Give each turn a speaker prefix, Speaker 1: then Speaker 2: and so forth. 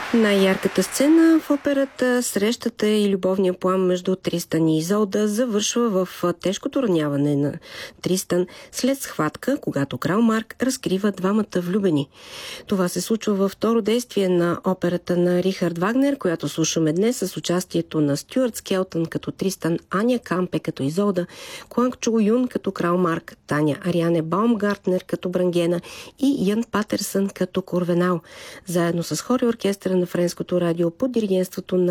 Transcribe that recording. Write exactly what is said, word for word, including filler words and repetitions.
Speaker 1: Най-ярката сцена в операта, срещата и любовния план между Тристан и Изолда завършва в тежкото раняване на Тристан след схватка, когато крал Марк разкрива двамата влюбени. Това се случва във второ действие на операта на Рихард Вагнер, която слушаме днес с участието на Стюарт Скелтън като Тристан, Аня Кампе като Изолда, Кланг Чу Юн като крал Марк, Таня Ариане Баумгартнер като Брангена и Ян Патерсън като Корвенал, заедно с хор и оркестъра на Френското радио под диригентството на